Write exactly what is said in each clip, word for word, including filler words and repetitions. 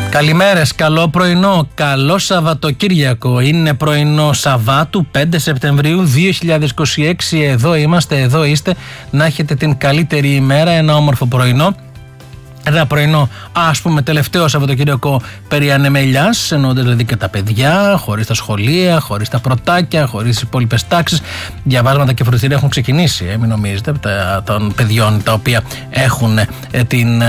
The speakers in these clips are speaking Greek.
Καλημέρες, καλό πρωινό, καλό Σαββατοκύριακο. Είναι πρωινό Σαββάτου, πέντε Σεπτεμβρίου δύο χιλιάδες είκοσι έξι. Εδώ είμαστε, εδώ είστε. Να έχετε την καλύτερη ημέρα, ένα όμορφο πρωινό. Ένα πρωινό, ας πούμε, τελευταίο Σαββατοκύριακο περί ανεμελιάς, εννοούνται δηλαδή και τα παιδιά, χωρίς τα σχολεία, χωρίς τα πρωτάκια, χωρίς τις υπόλοιπες τάξεις. Διαβάσματα και φροντιστήρια έχουν ξεκινήσει, ε, μην νομίζετε, τα, των παιδιών τα οποία έχουν ε, την,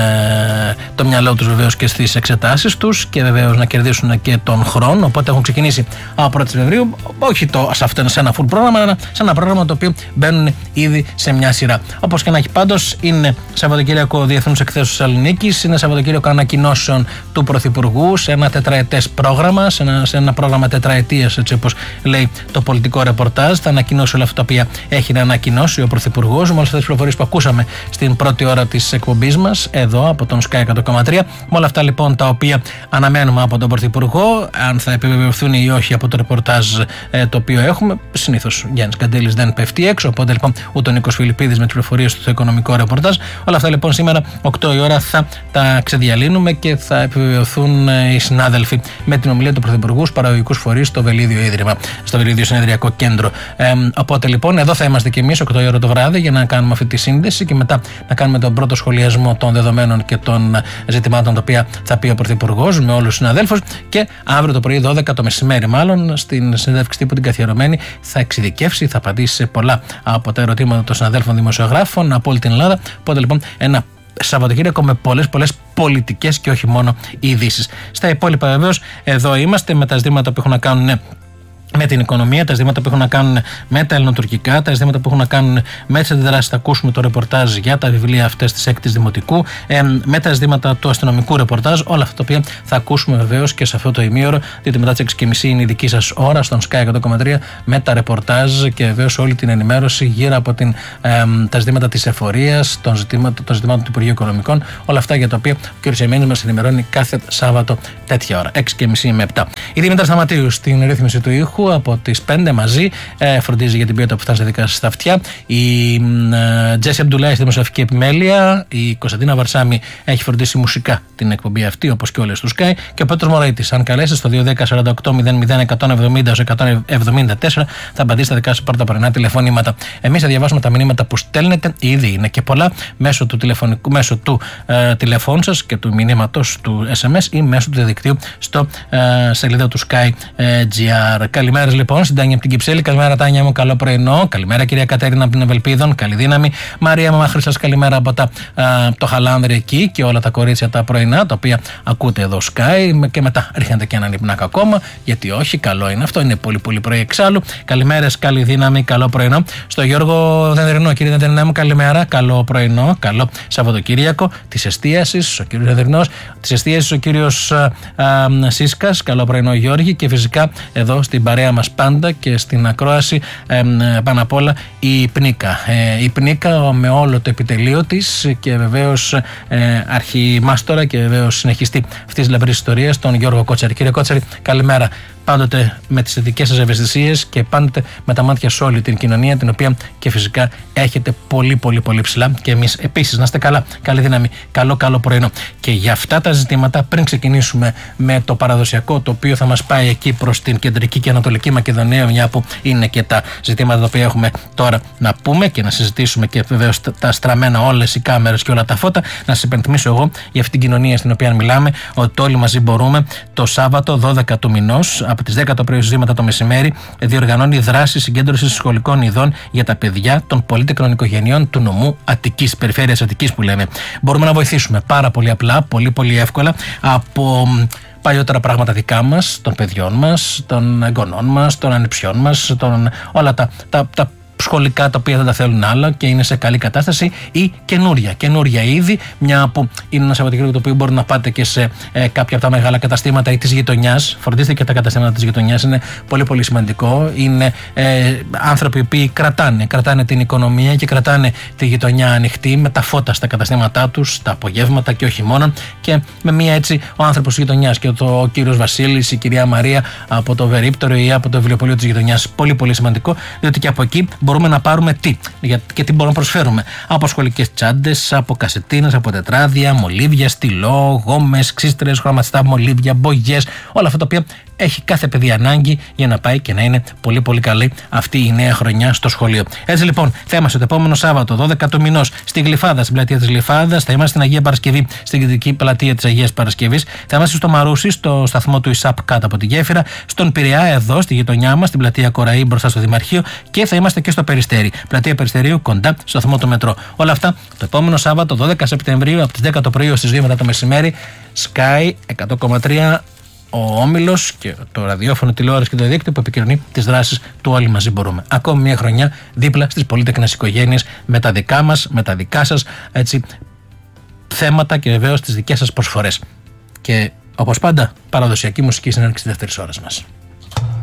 ε, το μυαλό τους βεβαίως και στις εξετάσεις τους και βεβαίως να κερδίσουν και τον χρόνο. Οπότε έχουν ξεκινήσει από πρώτη Σεπτεμβρίου, όχι το, σε, αυτό, σε ένα full πρόγραμμα, αλλά σε ένα πρόγραμμα το οποίο μπαίνουν ήδη σε μια σειρά. Όπως και να έχει, πάντως είναι Σαββατοκύριακο Διεθνούς Εκθέσεως Θεσσαλονίκης, είναι Σαββατοκύριακο ανακοινώσεων του Πρωθυπουργού σε ένα τετραετές πρόγραμμα, σε ένα, σε ένα πρόγραμμα τετραετίας, έτσι όπως λέει το πολιτικό ρεπορτάζ. Θα ανακοινώσει όλα αυτά τα οποία έχει να ανακοινώσει ο Πρωθυπουργός, με όλες αυτές τις πληροφορίες που ακούσαμε στην πρώτη ώρα της εκπομπής μας, εδώ από τον Sky εκατό κόμμα τρία. Με όλα αυτά λοιπόν τα οποία αναμένουμε από τον Πρωθυπουργό, αν θα επιβεβαιωθούν ή όχι από το ρεπορτάζ ε, το οποίο έχουμε. Συνήθως Γιάννης Καντέλης δεν πέφτει έξω, οπότε λοιπόν ούτε ο Νίκος Φιλιππίδης με τις πληροφορίες του στο οικονομικό ρεπορτάζ. Όλα αυτά λοιπόν σήμερα οκτώ η ώρα θα τα ξεδιαλύνουμε και θα επιβεβαιωθούν οι συνάδελφοι με την ομιλία του Πρωθυπουργού στους παραγωγικούς φορείς στο Βελίδιο Ίδρυμα, στο Βελίδιο Συνεδριακό Κέντρο. Ε, οπότε λοιπόν εδώ θα είμαστε και εμείς οκτώ η ώρα το βράδυ για να κάνουμε αυτή τη σύνδεση και μετά να κάνουμε τον πρώτο σχολιασμό των δεδομένων και των ζητημάτων τα οποία θα πει ο Πρωθυπουργός με όλους τους συναδέλφους. Και αύριο το πρωί, δώδεκα το μεσημέρι, μάλλον στην συνέντευξη τύπου την καθιερωμένη, θα εξειδικεύσει, θα απαντήσει σε πολλά από τα ερωτήματα των συναδέλφων δημοσιογράφων από όλη την Ελλάδα. Οπότε λοιπόν ένα Σαββατοκύριακο με πολλές πολλές πολιτικές και όχι μόνο ειδήσεις. Στα υπόλοιπα βεβαίως εδώ είμαστε με τα ζητήματα που έχουν να κάνουν με την οικονομία, τα ζητήματα που έχουν να κάνουν με τα ελληνοτουρκικά, τα ζητήματα που έχουν να κάνουν με τις αντιδράσεις. Θα ακούσουμε το ρεπορτάζ για τα βιβλία αυτές της έκτης Δημοτικού, ε, με τα ζητήματα του αστυνομικού ρεπορτάζ, όλα αυτά τα οποία θα ακούσουμε βεβαίως και σε αυτό το ημίωρο, διότι μετά τις έξι και μισή είναι η δική σας ώρα στον Sky εκατό κόμμα τρία με τα ρεπορτάζ και βεβαίως όλη την ενημέρωση γύρω από την, ε, τα ζητήματα της εφορίας, των ζητημάτων, των ζητημάτων του Υπουργείου Οικονομικών, όλα αυτά για τα οποία ο κ. Σεμένης μας ενημερώνει κάθε Σάββατο τέτοια ώρα, έξι και μισή με επτά. Η Δήμητρα Σταματίου στην ρύθμιση του ήχου. Από τις πέντε μαζί ε, φροντίζει για την ποιότητα που φτάνει δικά στα αυτιά. Η ε, Τζέσι Αμπτουλάη στη δημοσιογραφική επιμέλεια. Η Κωνσταντίνα Βαρσάμι έχει φροντίσει μουσικά την εκπομπή αυτή, όπως και όλες του Sky. Και ο Πέτρος Μωραΐτης. Αν καλέσει στο δύο ένα μηδέν οκτώ μηδέν μηδέν εκατόν εβδομήντα εκατόν εβδομήντα τέσσερα, θα απαντήσει στα δικά σας πρώτα πρωινά τηλεφωνήματα. Εμείς θα διαβάσουμε τα μηνύματα που στέλνετε, ήδη είναι και πολλά, μέσω του, τηλεφωνικού, μέσω του ε, τηλεφώνου σας και του μηνύματος του ες εμ ες ή μέσω του διαδικτύου στο ε, σελίδα του Sky ε, τζι αρ. Καλημέρα λοιπόν στην Τάνια από την Κυψέλη. Καλημέρα Τάνια μου, καλό πρωινό. Καλημέρα κυρία Κατέρινα από την Ευελπίδων. Καλή δύναμη. Μαρία Μαμαχρήστας, καλημέρα από τα, α, το Χαλάνδρι εκεί και όλα τα κορίτσια τα πρωινά τα οποία ακούτε εδώ Sky και μετά ρίχνετε και έναν υπνάκα ακόμα. Γιατί όχι, καλό είναι αυτό. Είναι πολύ πολύ πρωί εξάλλου. Καλημέρες, καλή δύναμη, καλό πρωινό. Στο Γιώργο Δενδρινό, κύριε Δενδρινά μου, καλημέρα. Καλό πρωινό, καλό Σαββατοκύριακο τη εστίαση. Ο κύριο Δενδρινό, τη εστίαση ο κύριο Σίσκα. Καλό πρωινό Γιώργη και φυσικά εδώ στην παρέα μας πάντα και στην ακρόαση ε, πάνω απ' όλα η Πνίκα. Ε, η Πνίκα με όλο το επιτελείο της και βεβαίως ε, αρχιμάστορα και βεβαίως συνεχιστή αυτής της λαμπρής ιστορίας, τον Γιώργο Κότσαρη. Κύριε Κότσαρη, καλημέρα. Πάντοτε με τις δικές σας ευαισθησίες και πάντοτε με τα μάτια σε όλη την κοινωνία, την οποία και φυσικά έχετε πολύ πολύ πολύ ψηλά και εμείς επίσης. Να είστε καλά, καλή δύναμη, καλό καλό πρωινό. Και για αυτά τα ζητήματα, πριν ξεκινήσουμε με το παραδοσιακό, το οποίο θα μας πάει εκεί προς την κεντρική και ανατολική Μακεδονία, μια που είναι και τα ζητήματα τα οποία έχουμε τώρα να πούμε και να συζητήσουμε και βεβαίως τα στραμμένα όλες οι κάμερες και όλα τα φώτα, να σας υπενθυμίσω εγώ για αυτήν την κοινωνία στην οποία μιλάμε, ότι όλοι μαζί μπορούμε το Σάββατο δώδεκα του μηνός, από τις δέκα το πρωί στις το μεσημέρι, διοργανώνει δράση συγκέντρωσης σχολικών ειδών για τα παιδιά των πολύτεκνων οικογενειών του νομού Αττικής, περιφέρειας Αττικής που λέμε. Μπορούμε να βοηθήσουμε πάρα πολύ απλά, πολύ πολύ εύκολα, από παλιότερα πράγματα δικά μας, των παιδιών μας, των εγγονών μας, των ανιψιών μας, των, όλα τα, τα, τα σχολικά τα οποία δεν τα θέλουν άλλα και είναι σε καλή κατάσταση, ή καινούρια, καινούρια είδη, μια που είναι ένα Σαββατοκύριακο το οποίο μπορεί να πάτε και σε ε, κάποια από τα μεγάλα καταστήματα ή της γειτονιάς. Φροντίστε και τα καταστήματα της γειτονιάς, είναι πολύ πολύ σημαντικό. Είναι ε, άνθρωποι που κρατάνε, κρατάνε την οικονομία και κρατάνε τη γειτονιά ανοιχτή με τα φώτα στα καταστήματά τους, τα απογεύματα και όχι μόνο. Και με μία έτσι ο άνθρωπος της γειτονιάς και το, ο κύριος Βασίλης, η κυρία Μαρία από το Βερίπτερο ή από το βιβλιοπωλείο της γειτονιάς. Πολύ πολύ σημαντικό, διότι και από εκεί μπορούμε να πάρουμε τι και τι μπορούμε να προσφέρουμε. Από σχολικές τσάντες, από κασετίνες, από τετράδια, μολύβια, στυλό, γόμες, ξύστρες, χρωματιστά μολύβια, μπογιές, όλα αυτά τα οποία έχει κάθε παιδί ανάγκη για να πάει και να είναι πολύ πολύ καλή αυτή η νέα χρονιά στο σχολείο. Έτσι λοιπόν, θα είμαστε το επόμενο Σάββατο, δώδεκα του μηνός, στη Γλυφάδα, στην πλατεία της Γλυφάδας. Θα είμαστε στην Αγία Παρασκευή, στην κεντρική πλατεία της Αγίας Παρασκευής. Θα είμαστε στο Μαρούσι, στο σταθμό του ΙΣΑΠ κάτω από τη γέφυρα. Στον Πειραιά, εδώ στη γειτονιά μας, στην πλατεία Κοραή, μπροστά στο Δημαρχείο. Και θα είμαστε και στο Περιστέρι, πλατεία Περιστερίου, κοντά στο σταθμό του μετρό. Όλα αυτά το επόμενο Σάββατο, δώδεκα Σεπτεμβρίου, από τις δέκα το πρωί έως τις δύο μετά το μεσημέρι. Sky εκατό κόμμα τρία. Ο Όμιλος και το ραδιόφωνο, τηλεόραση και το δίκτυο που επικοινωνεί τις δράσεις του Όλοι Μαζί Μπορούμε. Ακόμη μια χρονιά δίπλα στις πολύτεκνες οικογένειες, με τα δικά μας, με τα δικά σας έτσι, θέματα και βεβαίως τις δικές σας προσφορές. Και όπως πάντα, παραδοσιακή μουσική συνέντευξη της δεύτερης ώρας μας.